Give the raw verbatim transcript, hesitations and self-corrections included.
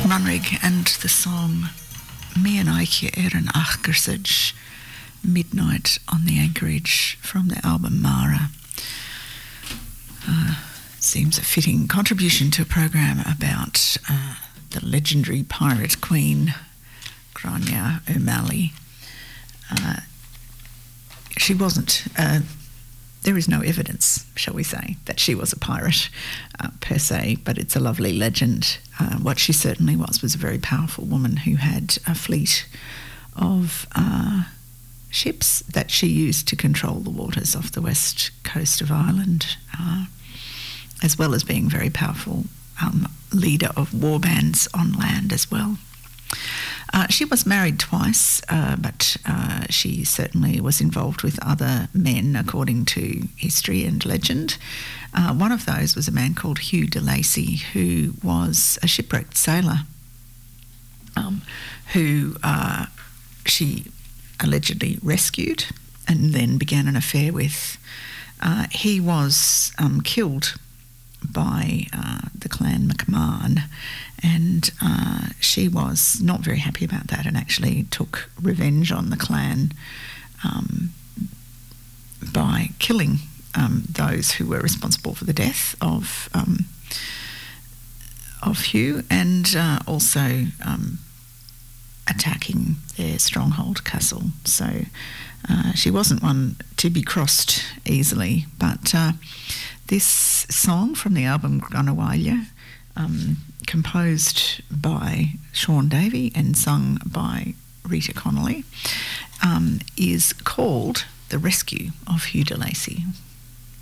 Runrig and the song Me and Aike er an Achgersage, Midnight on the Anchorage, from the album Mara. Uh, seems a fitting contribution to a program about uh, the legendary pirate queen, Grania O'Malley. Uh, she wasn't... Uh, There is no evidence, shall we say, that she was a pirate uh, per se, but it's a lovely legend. Uh, what she certainly was was a very powerful woman who had a fleet of uh, ships that she used to control the waters off the west coast of Ireland, uh, as well as being a very powerful um, leader of war bands on land as well. Uh, she was married twice, uh, but uh, she certainly was involved with other men, according to history and legend. Uh, one of those was a man called Hugh de Lacy, who was a shipwrecked sailor, um, who uh, she allegedly rescued and then began an affair with. Uh, he was um, killed by uh, the clan McMahon, and uh, she was not very happy about that and actually took revenge on the clan um, by killing um, those who were responsible for the death of um, of Hugh, and uh, also um, attacking their stronghold castle. So uh, she wasn't one to be crossed easily, but uh, this song from the album Granawalya, um, composed by Sean Davey and sung by Rita Connolly, um, is called The Rescue of Hugh de Lacy.